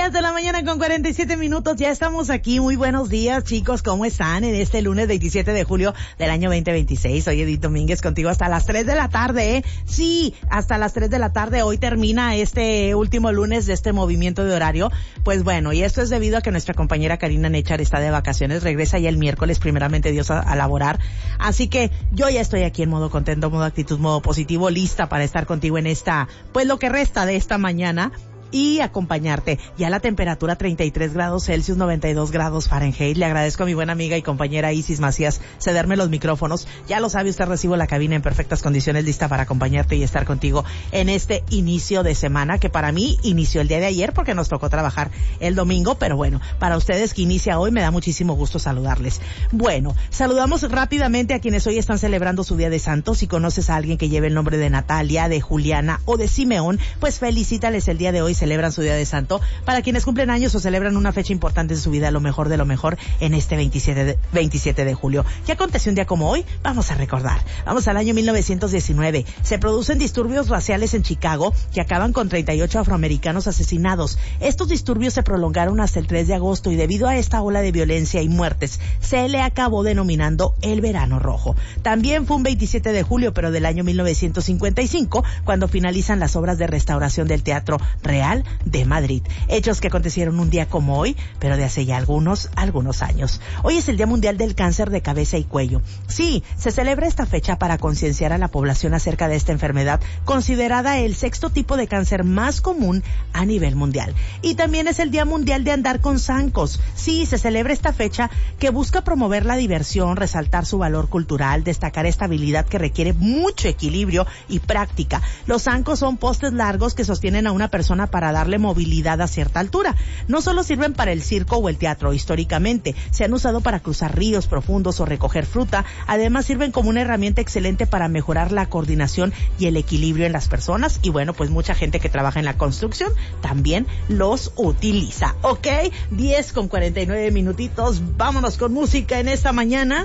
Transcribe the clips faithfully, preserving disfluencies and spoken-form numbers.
diez de la mañana con cuarenta y siete minutos. Ya estamos aquí. Muy buenos días, chicos. ¿Cómo están en este lunes veintisiete de julio del año veinte veintiséis? Soy Edith Domínguez contigo hasta las tres de la tarde, ¿eh? Sí, hasta las tres de la tarde. Hoy termina este último lunes de este movimiento de horario. Pues bueno, y esto es debido a que nuestra compañera Karina Nechar está de vacaciones. Regresa ya el miércoles, primeramente Dios, a, a laborar. Así que yo ya estoy aquí en modo contento, modo actitud, modo positivo, lista para estar contigo en esta, pues lo que resta de esta mañana. Y acompañarte. Ya la temperatura treinta y tres grados Celsius, noventa y dos grados Fahrenheit. Le agradezco a mi buena amiga y compañera Isis Macías cederme los micrófonos. Ya lo sabe usted, recibo la cabina en perfectas condiciones, lista para acompañarte y estar contigo en este inicio de semana, que para mí inició el día de ayer porque nos tocó trabajar el domingo, pero bueno, para ustedes que inicia hoy me da muchísimo gusto saludarles. Bueno, saludamos rápidamente a quienes hoy están celebrando su Día de Santos. Si conoces a alguien que lleve el nombre de Natalia, de Juliana o de Simeón, pues felicítales el día de hoy. Celebran su Día de Santo. Para quienes cumplen años o celebran una fecha importante en su vida, lo mejor de lo mejor en este veintisiete de julio. ¿Qué aconteció un día como hoy? Vamos a recordar. Vamos al año mil novecientos diecinueve. Se producen disturbios raciales en Chicago que acaban con treinta y ocho afroamericanos asesinados. Estos disturbios se prolongaron hasta el tres de agosto y debido a esta ola de violencia y muertes, se le acabó denominando el Verano Rojo. También fue un veintisiete de julio, pero del año mil novecientos cincuenta y cinco, cuando finalizan las obras de restauración del Teatro Real de Madrid. Hechos que acontecieron un día como hoy, pero de hace ya algunos, algunos años. Hoy es el Día Mundial del Cáncer de Cabeza y Cuello. Sí, se celebra esta fecha para concienciar a la población acerca de esta enfermedad, considerada el sexto tipo de cáncer más común a nivel mundial. Y también es el Día Mundial de Andar con Zancos. Sí, se celebra esta fecha que busca promover la diversión, resaltar su valor cultural, destacar esta habilidad que requiere mucho equilibrio y práctica. Los zancos son postes largos que sostienen a una persona para para darle movilidad a cierta altura. No solo sirven para el circo o el teatro, históricamente se han usado para cruzar ríos profundos o recoger fruta. Además sirven como una herramienta excelente para mejorar la coordinación y el equilibrio en las personas. Y bueno, pues mucha gente que trabaja en la construcción también los utiliza. ¿Ok? diez con cuarenta y nueve minutitos. Vámonos con música en esta mañana.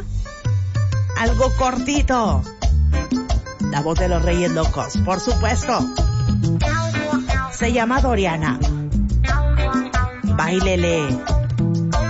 Algo cortito. La voz de los Reyes Locos, por supuesto. Se llama Doriana. Báilele.